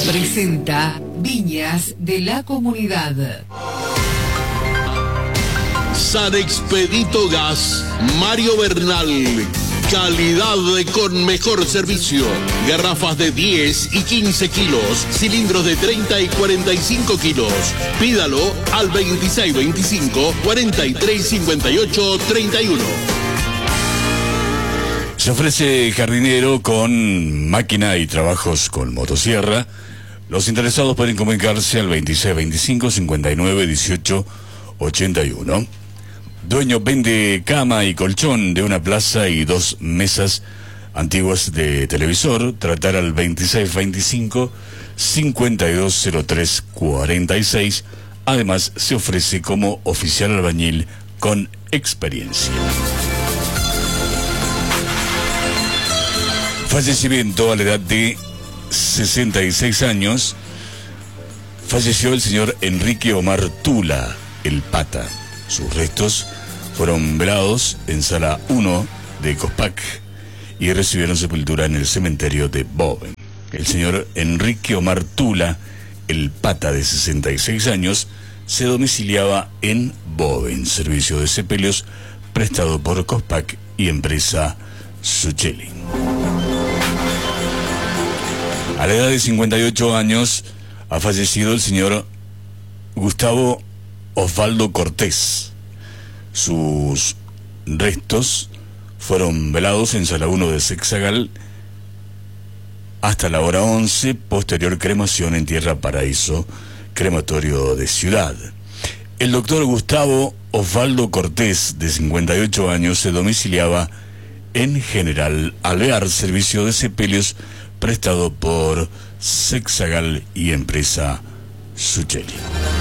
Presenta Viñas de la Comunidad. San Expedito Gas, Mario Bernal. Calidad con mejor servicio. Garrafas de 10 y 15 kilos. Cilindros de 30 y 45 kilos. Pídalo al 2625 4358 31. Se ofrece jardinero con máquina y trabajos con motosierra. Los interesados pueden comunicarse al 2625 59 18 81. Dueño vende cama y colchón de una plaza y 2 mesas antiguas de televisor. Tratar al 2625 5203 46. Además, se ofrece como oficial albañil con experiencia. Fallecimiento a la edad de 66 años. Falleció el señor Enrique Omar Tula, el Pata. Sus restos fueron velados en Sala 1 de Cospac y recibieron sepultura en el cementerio de Boven. El señor Enrique Omar Tula, el Pata, de 66 años, se domiciliaba en Boven, servicio de sepelios prestado por Cospac y empresa Sucheli. A la edad de 58 años ha fallecido el señor Gustavo Osvaldo Cortés. Sus restos fueron velados en Sala 1 de Sexagal hasta la hora 11, posterior cremación en Tierra Paraíso, crematorio de Ciudad. El doctor Gustavo Osvaldo Cortés, de 58 años, se domiciliaba en General Alvear, servicio de sepelios prestado por Sexagal y empresa Sucheli.